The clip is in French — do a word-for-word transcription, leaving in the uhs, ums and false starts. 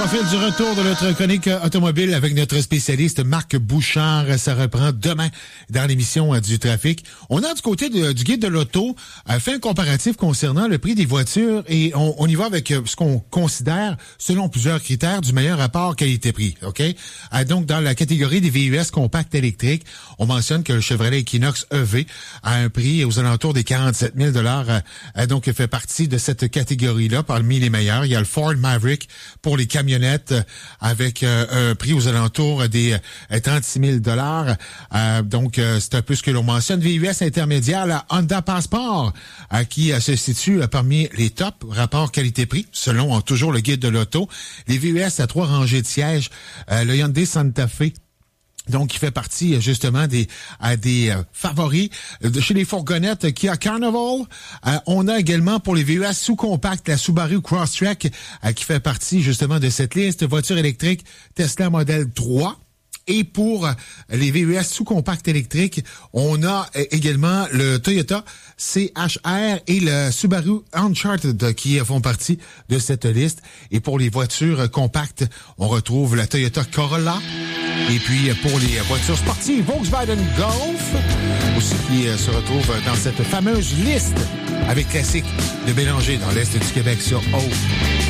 profil du retour de notre chronique automobile avec notre spécialiste Marc Bouchard. Ça reprend demain dans l'émission du trafic. On a du côté de, du guide de l'auto fait un comparatif concernant le prix des voitures et on, on y va avec ce qu'on considère, selon plusieurs critères, du meilleur rapport qualité-prix. Ok. Donc, dans la catégorie des V U S compacts électriques, on mentionne que le Chevrolet Equinox E V a un prix aux alentours des quarante-sept mille dollars. Donc, fait partie de cette catégorie-là parmi les meilleurs. Il y a le Ford Maverick pour les camionnettes avec euh, un prix aux alentours des euh, trente-six mille dollars. Euh, donc, euh, c'est un peu ce que l'on mentionne. V U S intermédiaire, la Honda Passport, euh, qui euh, se situe euh, parmi les tops rapports qualité-prix, selon euh, toujours le guide de l'auto. Les V U S à trois rangées de sièges, euh, le Hyundai Santa Fe, donc, qui fait partie, justement, des à des euh, favoris. De chez les fourgonnettes Kia Carnival, euh, on a également pour les V U S sous-compacts la Subaru Crosstrek, euh, qui fait partie, justement, de cette liste. Voiture électrique Tesla Model trois. Et pour les V U S sous-compacts électriques, on a également le Toyota C H R et le Subaru Uncharted qui font partie de cette liste. Et pour les voitures compactes, on retrouve la Toyota Corolla. Et puis pour les voitures sportives, Volkswagen Golf, aussi qui se retrouve dans cette fameuse liste avec classique de Bélanger dans l'Est du Québec sur O.